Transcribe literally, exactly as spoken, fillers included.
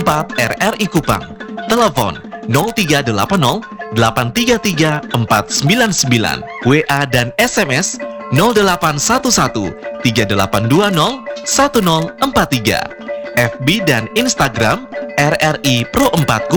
empat R R I Kupang. Telepon nol tiga delapan nol delapan tiga tiga empat sembilan sembilan. W A dan S M S nol delapan satu satu tiga delapan dua nol satu nol empat tiga. F B dan Instagram R R I Pro empat Kupang.